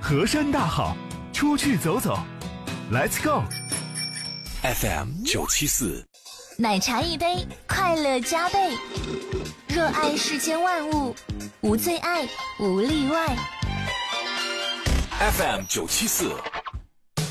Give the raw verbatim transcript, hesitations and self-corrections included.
河山大好，出去走走 ，Let's go。 F M 九七四， 奶茶一杯，快乐加倍。热爱世间万物，无最爱，无例外。 F M 九七四。